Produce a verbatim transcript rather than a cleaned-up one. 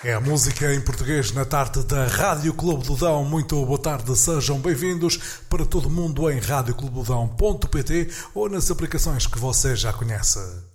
É a música em português na tarde da Rádio Clube do Dão. Muito boa tarde, sejam bem-vindos para todo mundo em rádio clube do dão ponto pt ou nas aplicações que você já conhece.